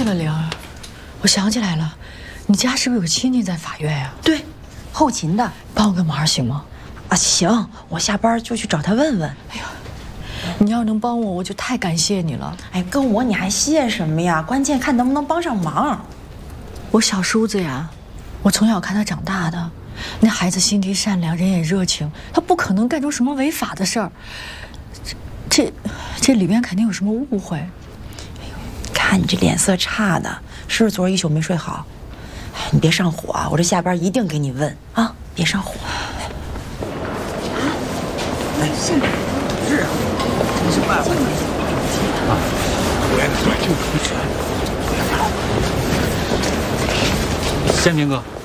了，玲儿，我想起来了，你家是不是有亲戚在法院呀？ 对，后勤的。 帮我个忙行吗？ 啊，行，我下班就去找他问问。 哎呀，你要能帮我，我就太感谢你了。 哎，跟我你还谢什么呀？关键看能不能帮上忙。 我小叔子呀，我从小看他长大的，那孩子心地善良，人也热情，他不可能干出什么违法的事儿。这里边肯定有什么误会。 看你这脸色差的，是不是昨儿一宿没睡好？哎，你别上火啊！我这下班一定给你问啊，别上火。 哎，是啊，真是办法啊！我也感觉这个不全。 先明哥。